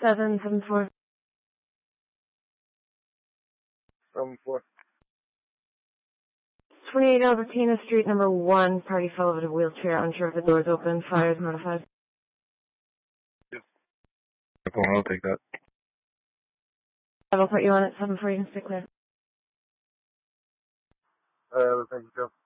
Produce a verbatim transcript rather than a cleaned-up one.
seven seven four. seven four. twenty-eight Albertina Street, number one. Party fell over the wheelchair. Unsure if the door's open. Fire is notified. Yes. I'll take that. I will put you on at seven four. You can stay clear. Uh, thank you, Joe.